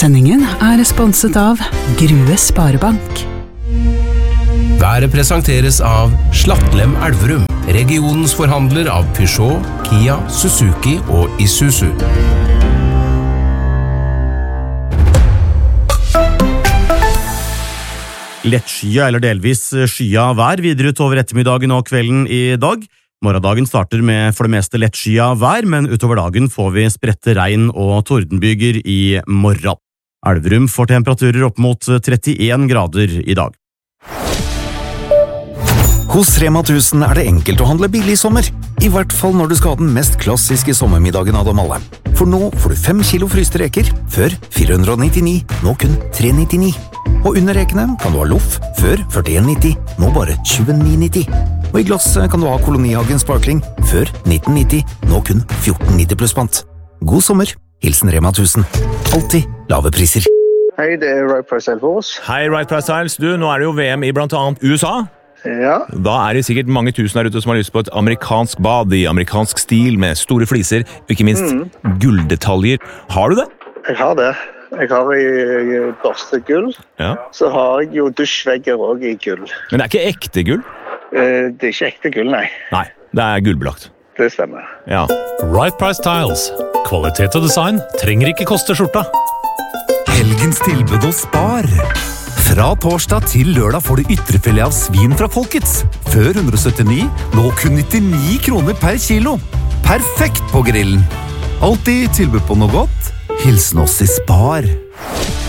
Sendingen sponset av Grue Sparebank. Været presenteres av Slattlem Elverum, regionens forhandler av Peugeot, Kia, Suzuki og Isuzu. Lettskya eller delvis skya vær videre utover ettermiddagen og kvelden i dag. Morgendagen starter med for det meste lettskya vær, men utover dagen får vi spredte regn- og tordenbyger i morgen. Elverum får temperaturer opp mot 31 grader i dag. Hos Rema 1000 det enkelt å handle billig i sommer. I hvert fall når du skal ha den mest klassiske sommermiddagen av dem alle. For nå får du 5 kilo fryste reker, før 499, nå kun 399. Og under rekene kan du ha loff, før 41,90, nå bare 29,90. Og i glass kan du ha Kolonihagen Sparkling, før 1990, nå kun 14,90 pluss pant. God sommer, hilsen Rema 1000. Alltid lave priser. Hei, det Right Price Tiles for oss. Hei, Right Price Tiles. Du, nå det jo VM i blant annet USA. Ja. Da det sikkert mange tusen der ute som har lyst på et amerikansk bad i amerikansk stil med store fliser, og ikke minst gulldetaljer. Har du det? Jeg har det. Jeg har i børstegull. Ja. Så har jeg jo dusjvegger også i gull. Men det ikke ekte gull? Det ikke ekte gull, nei. Nei, det gullbelagt. Det stemmer. Ja. Right Price Tiles. Kvalitet og design trenger ikke koste skjorta. Helgens tilbud hos Spar. Fra torsdag til lørdag får du ytrefilet av svin fra Folkets. Før 179, nå kun 99 kroner per kilo. Perfekt på grillen. Alltid tilbud på noe godt. Hilsen oss i Spar.